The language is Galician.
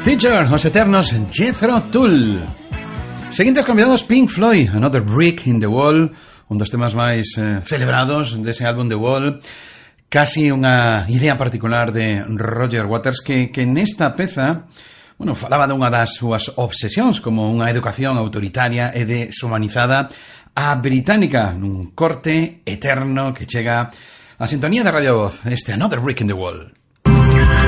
Teacher, os eternos Jethro Tull. Seguintes convidados, Pink Floyd, Another Brick in the Wall, un dos temas máis celebrados dese álbum The Wall. Casi unha idea particular de Roger Waters que nesta peza, bueno, falaba dunha das súas obsesións como unha educación autoritaria e deshumanizada a británica nun corte eterno que chega a sintonía de Radio Voz, este Another Brick in the Wall.